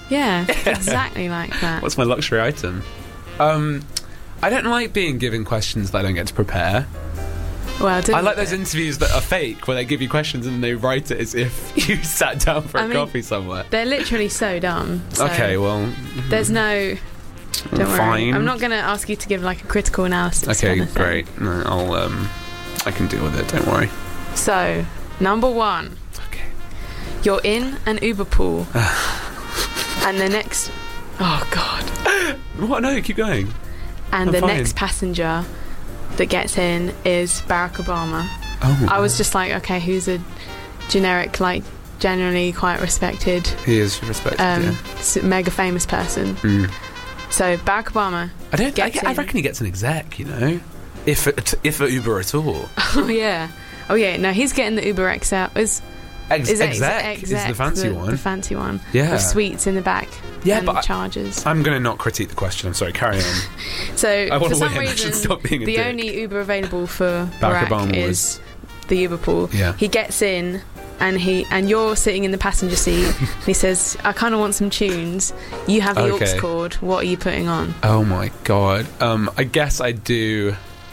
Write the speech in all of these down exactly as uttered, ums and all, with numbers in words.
Yeah, exactly like that. What's my luxury item? Um, I don't like being given questions that I don't get to prepare. Well, I like those interviews that are fake, where they give you questions and they write it as if you sat down for a I mean, coffee somewhere. They're literally so dumb. So okay, well... There's no... Don't worry. Fine. I'm not going to ask you to give like a critical analysis. Okay, kind of thing. great. No, I'll, um... I can deal with it, don't worry. So, number one. Okay. You're in an Uber pool. And the next... Oh, God. What? No, keep going. And I'm the fine. next passenger that gets in is Barack Obama. Oh, I was just like, okay, who's a generic, like, generally quite respected, he is respected, um, yeah. s- mega famous person. Mm. So Barack Obama. I don't. I, gets I in. reckon he gets an exec. You know, if at, if at Uber at all. Oh yeah, oh yeah. No, he's getting the Uber X L. Is Ex- is exec, ex- is the fancy the, one. The fancy one. Yeah. With suites in the back. Yeah, and but I- charges. I'm going to not critique the question. I'm sorry. Carry on. So I want for to some win. I should reason, stop being a the dick. only Uber available for Barack Barack, Obama is was- the Uber pool. Yeah. He gets in. And he and you're sitting in the passenger seat. And he says, "I kind of want some tunes. You have the Okay. aux cord. What are you putting on?" Oh my god. Um, I guess I do.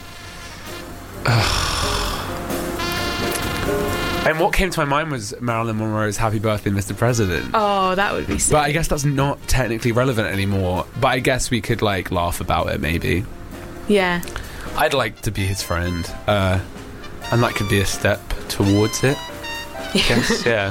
And what came to my mind was Marilyn Monroe's "Happy Birthday, Mister President." Oh, that would be sick. But I guess that's not technically relevant anymore. But I guess we could like laugh about it maybe. Yeah. I'd like to be his friend, uh, and that could be a step towards it. I guess, yeah.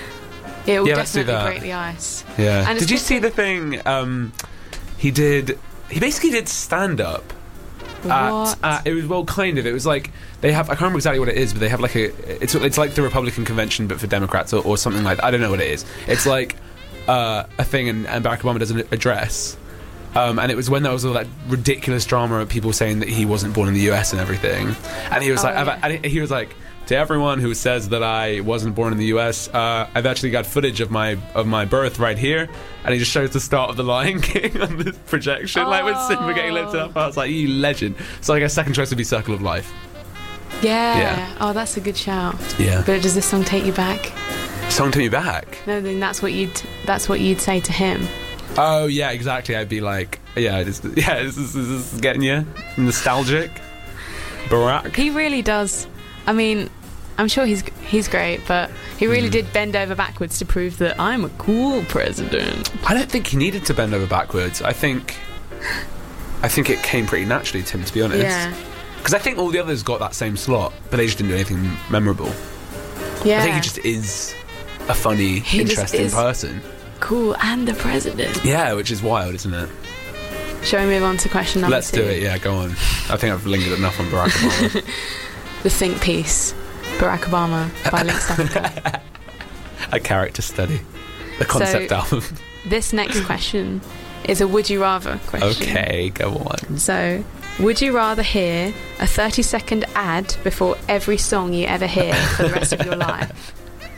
It will Yeah, let's do definitely that. break the ice. Yeah. And it's Did you good see to- the thing? Um, he did. He basically did stand up. At, What? at, it was well, kind of. It was like they have. I can't remember exactly what it is, but they have like a. It's it's like the Republican convention, but for Democrats or, or something like that. I don't know what it is. It's like uh, a thing, and, and Barack Obama does an address. Um, and it was when there was all that ridiculous drama of people saying that he wasn't born in the U S and everything. And he was Oh, like, yeah. and he was like. To everyone who says that I wasn't born in the U S, uh, I've actually got footage of my of my birth right here, and he just shows the start of The Lion King on the projection, like with Simba getting lifted up. I was like, you legend. So I guess second choice would be Circle of Life. Yeah. Yeah. Oh, that's a good shout. Yeah. But does this song take you back? Song to me back. No, then that's what you'd that's what you'd say to him. Oh yeah, exactly. I'd be like, yeah, this, yeah, this is, this is getting you nostalgic. Barack. He really does. I mean, I'm sure he's he's great, but he really Mm. did bend over backwards to prove that I'm a cool president. I don't think he needed to bend over backwards. I think, I think it came pretty naturally to him, to be honest. Yeah. Because I think all the others got that same slot, but they just didn't do anything memorable. Yeah. I think he just is a funny, He just interesting is. person. cool and the president. Yeah, which is wild, isn't it? Shall we move on to question number Let's two? do it, yeah, go on. I think I've lingered enough on Barack Obama. The think piece, Barack Obama by Link Staffica. A character study. The concept So- album. This next question is a would you rather question. Okay, go on. So, would you rather hear a thirty second ad before every song you ever hear for the rest of your life?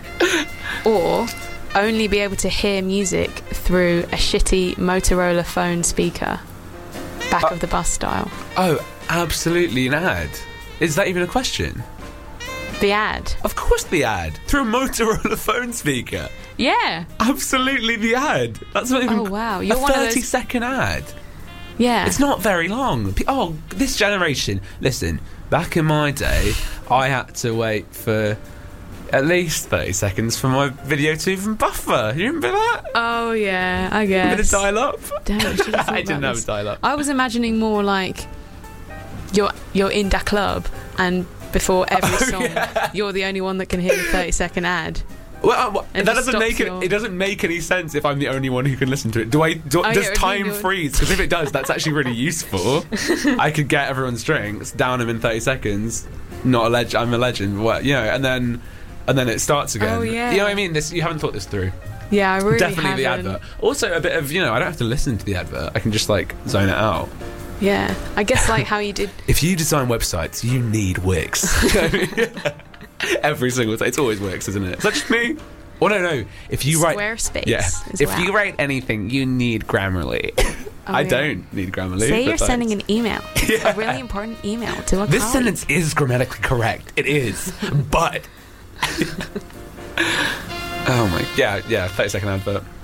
Or only be able to hear music through a shitty Motorola phone speaker? Back Uh, of the bus style. Oh, absolutely an ad. Is that even a question? The ad. Of course the ad. Through a Motorola phone speaker. Yeah. Absolutely the ad. That's not even Oh, wow. You're a one of thirty those- second ad. Yeah. It's not very long. Pe- Oh, this generation. Listen, back in my day, I had to wait for at least thirty seconds for my video to even buffer. You remember that? Oh, yeah, I A bit guess. of dial up? Damn, I should've thought I about didn't have this. dial up. I was imagining more like you're you're in that club and before every Oh, song yeah. you're the only one that can hear the thirty second ad. Well, uh, well, And that just doesn't make stops it. your- It doesn't make any sense if I'm the only one who can listen to it. Do I? Do, Oh, yeah, does it would time mean you're- freeze? Because if it does, that's actually really useful. I could get everyone's drinks, down them in thirty seconds. Not a legend. I'm a legend. What you know, and then and then it starts again. Oh, yeah. You know what I mean? This you haven't thought this through. Yeah, I really Definitely the haven't. advert. Also, a bit of you know, I don't have to listen to the advert. I can just like zone it out. Yeah, I guess like how you did. If you design websites, you need Wix. Every single time, it's always Wix, isn't it? Is that just me? Oh no, no. If you write Squarespace. Yeah. as If well. you write anything, you need Grammarly. Oh, I yeah. don't need Grammarly. Say but you're thanks. sending an email, a really important email to a This colleague. sentence is grammatically correct. It is, but. Oh my. Yeah, yeah. thirty second advert.